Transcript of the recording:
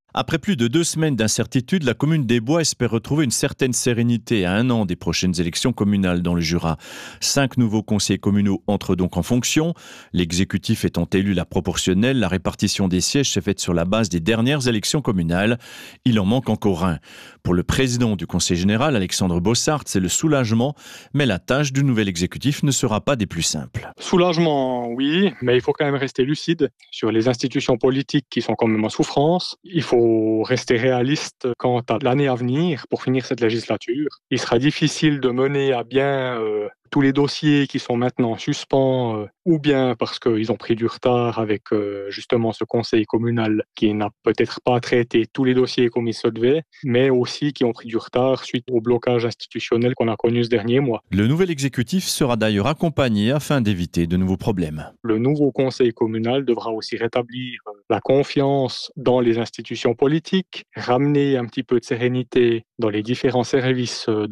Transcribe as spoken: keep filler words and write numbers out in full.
Après plus de deux semaines d'incertitude, la commune des Bois espère retrouver une certaine sérénité à un an des prochaines élections communales dans le Jura. Cinq nouveaux conseillers communaux entrent donc en fonction. L'exécutif étant élu la proportionnelle, la répartition des sièges s'est faite sur la base des dernières élections communales. Il en manque encore un. Pour le président du conseil général, Alexandre Bossart, c'est le soulagement, mais la tâche du nouvel exécutif ne sera pas des plus simples. Soulagement, oui, mais il faut quand même rester lucide sur les institutions politiques qui sont quand même en souffrance. Il faut rester réaliste quant à l'année à venir pour finir cette législature. Il sera difficile de mener à bien euh, tous les dossiers qui sont maintenant en suspens, euh, ou bien parce qu'ils ont pris du retard avec euh, justement ce conseil communal qui n'a peut-être pas traité tous les dossiers comme il se devait, mais aussi qui ont pris du retard suite au blocage institutionnel qu'on a connu ce dernier mois. Le nouvel exécutif sera d'ailleurs accompagné afin d'éviter de nouveaux problèmes. Le nouveau conseil communal devra aussi rétablir la confiance dans les institutions politiques, ramener un petit peu de sérénité dans les différents services